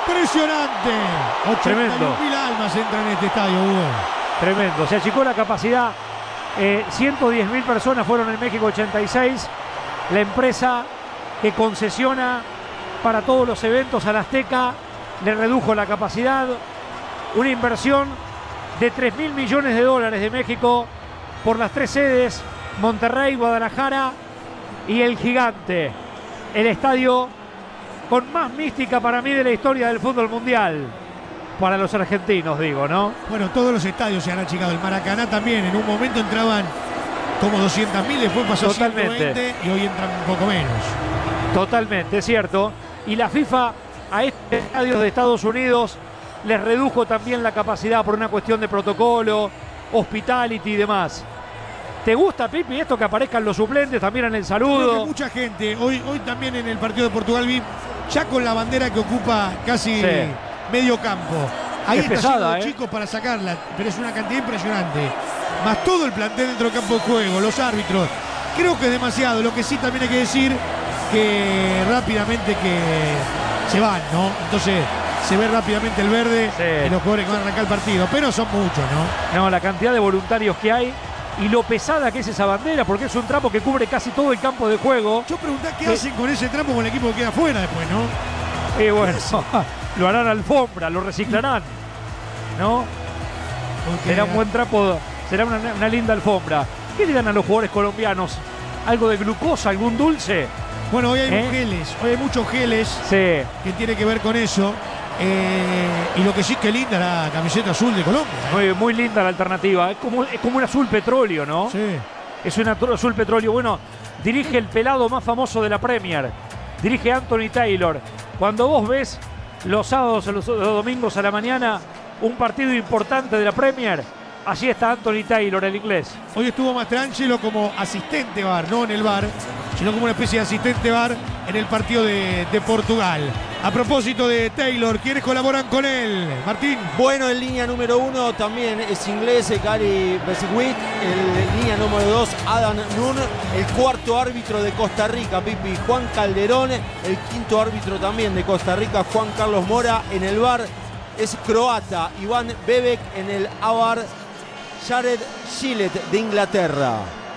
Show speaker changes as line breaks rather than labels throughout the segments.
Impresionante. 81.000 almas entran en este estadio, Hugo.
Tremendo. Se achicó la capacidad. 110.000 personas fueron en México 86. La empresa que concesiona para todos los eventos al Azteca le redujo la capacidad. Una inversión de $3.000 millones de México por las 3 sedes, Monterrey, Guadalajara y el Gigante. El estadio con más mística para mí de la historia del fútbol mundial. Para los argentinos, digo, ¿no?
Bueno, todos los estadios se han achicado. El Maracaná también. En un momento entraban como 200.000, después pasó a 120 y hoy entran un poco menos.
Totalmente, es cierto. Y la FIFA a estos estadios de Estados Unidos les redujo también la capacidad por una cuestión de protocolo, hospitality y demás. ¿Te gusta, Pipi, esto que aparezcan los suplentes también en el saludo?
Creo que mucha gente, hoy también en el partido de Portugal vi, ya con la bandera que ocupa casi medio campo. Ahí
es
está
pesada,
lleno de chicos para sacarla, pero es una cantidad impresionante. Más todo el plantel dentro del campo de juego, los árbitros. Creo que es demasiado. Lo que sí también hay que decir que rápidamente que se van, ¿no? Entonces se ve rápidamente el verde y los jugadores que van a arrancar el partido. Pero son muchos, ¿no?
No, la cantidad de voluntarios que hay y lo pesada que es esa bandera, porque es un trapo que cubre casi todo el campo de juego.
Yo pregunté qué hacen con ese trapo con el equipo que queda afuera después, ¿no?
Y bueno, lo harán alfombra, lo reciclarán, ¿no? Será un buen trapo, será una linda alfombra. ¿Qué le dan a los jugadores colombianos? ¿Algo de glucosa, algún dulce?
Bueno, hoy hay geles, hoy hay muchos geles que tiene que ver con eso. Y lo que sí, que linda la camiseta azul de Colombia.
Muy linda la alternativa. Es como un azul petróleo, ¿no?
Sí.
Es un azul petróleo. Bueno, dirige el pelado más famoso de la Premier. Dirige Anthony Taylor. Cuando vos ves los sábados o los domingos a la mañana un partido importante de la Premier, allí está Anthony Taylor, el inglés.
Hoy estuvo Mastrangelo como asistente VAR, no en el VAR, sino como una especie de asistente VAR en el partido de Portugal. A propósito de Taylor, ¿quiénes colaboran con él? Martín.
Bueno, en línea número 1 también es inglés, Gary Beswick. En línea número 2, Adam Nunn. El cuarto árbitro de Costa Rica, Pipi, Juan Calderón. El quinto árbitro también de Costa Rica, Juan Carlos Mora. En el VAR es croata, Iván Bebek. En el AVAR, Jared Gillett de Inglaterra.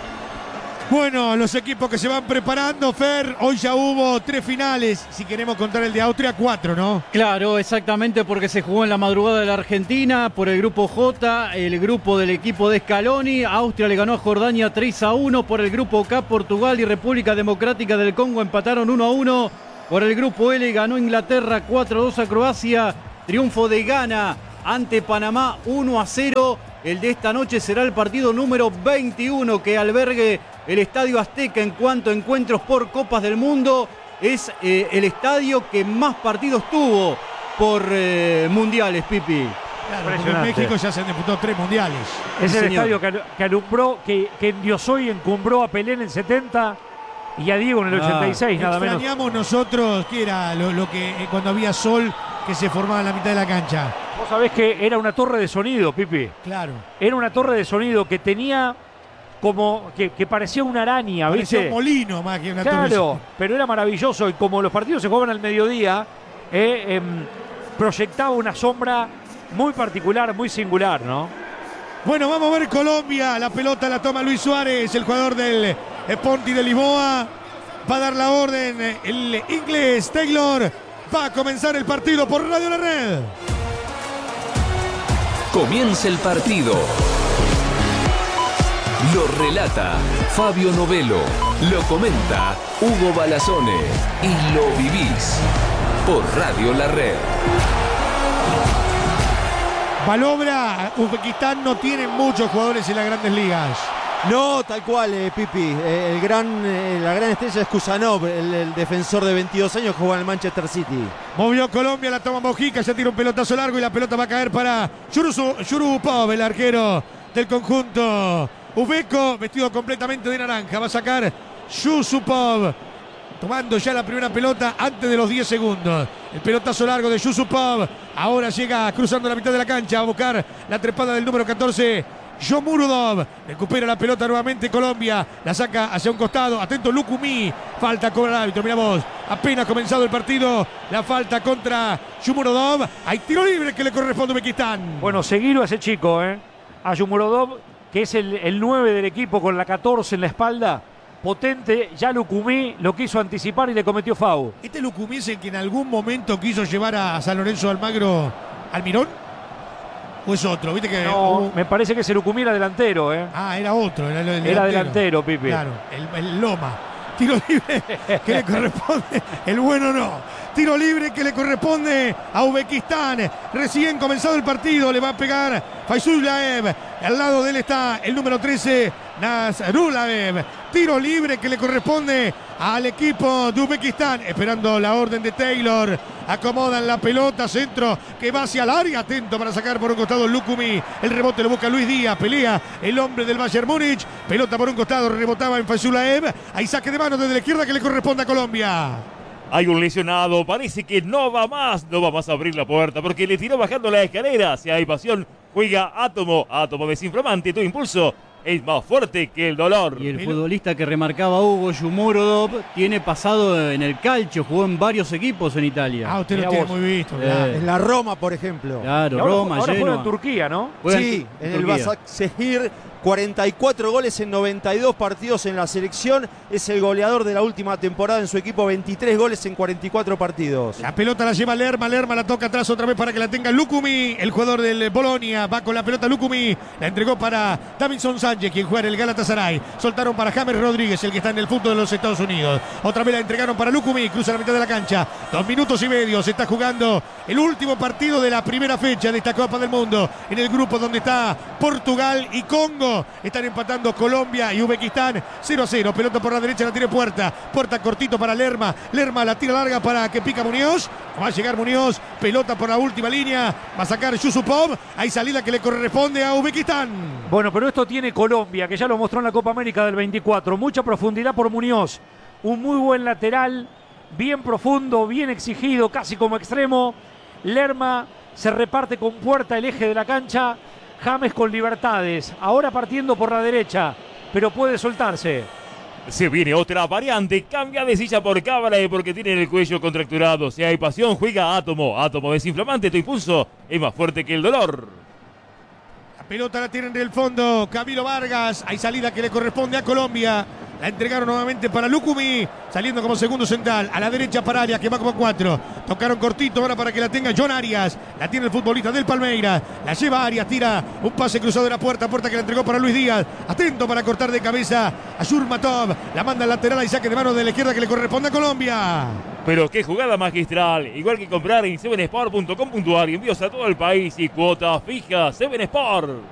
Bueno, los equipos que se van preparando, Fer, hoy ya hubo 3 finales, si queremos contar el de Austria, 4, ¿no?
Claro, exactamente, porque se jugó en la madrugada de la Argentina por el grupo J, el grupo del equipo de Scaloni. Austria le ganó a Jordania 3-1. Por el grupo K, Portugal y República Democrática del Congo empataron 1-1. Por el grupo L ganó Inglaterra 4-2 a Croacia. Triunfo de Ghana ante Panamá 1-0. El de esta noche será el partido número 21 que albergue el Estadio Azteca en cuanto a encuentros por Copas del Mundo. Es el estadio que más partidos tuvo por mundiales, Pipi.
Claro, porque en México ya se han disputado 3 mundiales.
Es el estadio que alumbró, que endiosó y encumbró a Pelé en el 70 y a Diego en el 86, nada menos.
Extrañamos nosotros, que era lo que cuando había sol, que se formaba en la mitad de la cancha.
Vos sabés que era una torre de sonido, Pipi.
Claro.
Era una torre de sonido que tenía como que parecía una araña, ¿viste?
Parecía un molino más que una torre.
Claro, pero era maravilloso. Y como los partidos se jugaban al mediodía, proyectaba una sombra muy particular, muy singular, ¿no?
Bueno, vamos a ver Colombia. La pelota la toma Luis Suárez, el jugador del Ponti de Lisboa. Va a dar la orden el inglés Taylor. Va a comenzar el partido por Radio La Red.
Comienza el partido. Lo relata Fabio Novelo. Lo comenta Hugo Balazone. Y lo vivís por Radio La Red.
Balobra, Uzbekistán no tiene muchos jugadores en las grandes ligas.
No, tal cual, Pipi. La gran estrella es Kusanov, el defensor de 22 años que juega en el Manchester City.
Movió Colombia, la toma Mojica, ya tira un pelotazo largo y la pelota va a caer para Yurupov, el arquero del conjunto uzbeco, vestido completamente de naranja. Va a sacar Yusupov, tomando ya la primera pelota antes de los 10 segundos. El pelotazo largo de Yusupov. Ahora llega cruzando la mitad de la cancha a buscar la trepada del número 14 Shomurodov recupera la pelota nuevamente Colombia, la saca hacia un costado, atento Lucumí, falta cobra el árbitro, mira vos, apenas comenzado el partido, la falta contra Shomurodov, hay tiro libre que le corresponde a Uzbekistán.
Bueno, seguilo a ese chico, a Shomurodov, que es el 9 del equipo con la 14 en la espalda, potente, ya Lucumí lo quiso anticipar y le cometió foul.
¿Este Lucumí es el que en algún momento quiso llevar a San Lorenzo de Almagro al Mirón? ¿O es otro? ¿Viste que
No, me parece que ese Lucumí era delantero,
Ah, era otro, era el
Era delantero, Pipi.
Claro, el Loma. Tiro libre que le corresponde, el bueno no. Tiro libre que le corresponde a Uzbekistán. Recién comenzado el partido, le va a pegar Faizulaev. Al lado de él está el número 13, Nasrulaev. Tiro libre que le corresponde al equipo de Uzbekistán. Esperando la orden de Taylor. Acomodan la pelota, centro que va hacia el área. Atento para sacar por un costado Lucumí. El rebote lo busca Luis Díaz. Pelea el hombre del Bayern Múnich. Pelota por un costado, rebotaba en Faizulaev. Hay saque de mano desde la izquierda que le corresponde a Colombia.
Hay un lesionado, parece que no va más a abrir la puerta porque le tiró bajando la escalera. Si hay pasión, juega Átomo desinflamante, tu impulso es más fuerte que el dolor.
Y el futbolista que remarcaba Hugo, Shomurodov, tiene pasado en el calcio, jugó en varios equipos en Italia.
Ah, usted lo tiene muy visto.
En la Roma, por ejemplo.
Claro,
ahora,
Roma,
ahora juega
Genoa.
en Turquía, ¿no?
Sí, en el Başakşehir. 44 goles en 92 partidos en la selección. Es el goleador de la última temporada en su equipo. 23 goles en 44 partidos.
La pelota la lleva Lerma la toca atrás otra vez para que la tenga Lucumí. El jugador del Bolonia va con la pelota Lucumí. La entregó para Davinson Sánchez, quien juega en el Galatasaray. Soltaron para James Rodríguez, el que está en el fútbol de los Estados Unidos. Otra vez la entregaron para Lucumí. Cruza la mitad de la cancha. 2 minutos y medio. Se está jugando el último partido de la primera fecha de esta Copa del Mundo. En el grupo donde está Portugal y Congo. Están empatando Colombia y Uzbekistán 0-0. Pelota por la derecha, la tiene Puerta. Puerta cortito para Lerma. Lerma la tira larga para que pica Muñoz. Va a llegar Muñoz. Pelota por la última línea. Va a sacar Yusupov. Hay salida que le corresponde a Uzbekistán.
Bueno, pero esto tiene Colombia, que ya lo mostró en la Copa América del 24. Mucha profundidad por Muñoz. Un muy buen lateral. Bien profundo, bien exigido, casi como extremo. Lerma se reparte con Puerta el eje de la cancha. James con libertades, ahora partiendo por la derecha, pero puede soltarse.
Se viene otra variante, cambia de silla por cámara porque tiene el cuello contracturado. Si hay pasión, juega Átomo desinflamante, tu impulso es más fuerte que el dolor.
La pelota la tienen del fondo Camilo Vargas. Hay salida que le corresponde a Colombia. La entregaron nuevamente para Lucumí, saliendo como segundo central. A la derecha para Arias, que va como 4. Tocaron cortito ahora para que la tenga John Arias. La tiene el futbolista del Palmeiras. La lleva Arias, tira un pase cruzado de la puerta. Puerta que la entregó para Luis Díaz. Atento para cortar de cabeza a Yurmatov. La manda al lateral y saque de mano de la izquierda que le corresponde a Colombia.
Pero qué jugada magistral. Igual que comprar en 7sport.com.ar y envíos a todo el país y cuotas fijas. 7sport.